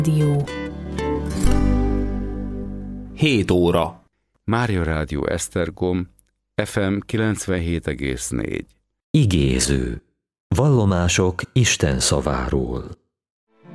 Dió. 7 óra. Mária Rádió Esztergom, FM 97,4. Igéző. Vallomások Isten szaváról.